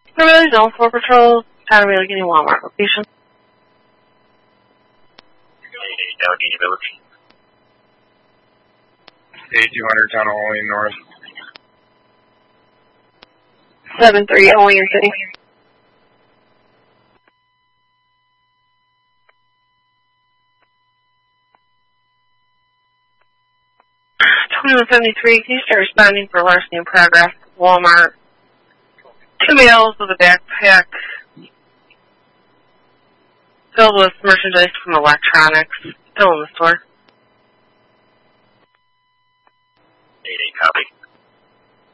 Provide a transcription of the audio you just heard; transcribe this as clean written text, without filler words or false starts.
Really Zone 4 Patrol, Town of Allegheny Walmart location. 88 Allegheny Village. 8200 Town of Olean North. 73 Olean City. 2173, can you start responding for larceny in progress? Walmart. 2 males with a backpack filled with merchandise from electronics. Still in the store. 88 copy.